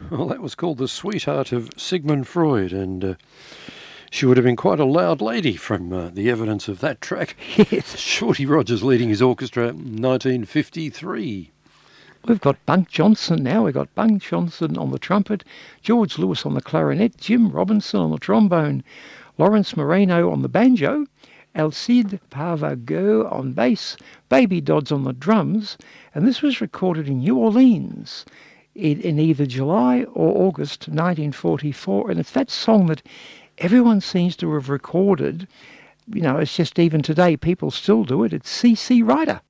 Well, that was called The Sweetheart of Sigmund Freud, and she would have been quite a loud lady from the evidence of that track. Yes. Shorty Rogers leading his orchestra in 1953. We've got Bunk Johnson now. We've got Bunk Johnson on the trumpet, George Lewis on the clarinet, Jim Robinson on the trombone, Lawrence Moreno on the banjo, Alcide Pavago on bass, Baby Dodds on the drums, and this was recorded in New Orleans in either July or August 1944, and it's that song that everyone seems to have recorded. You know, it's just even today people still do it. It's C.C. Ryder.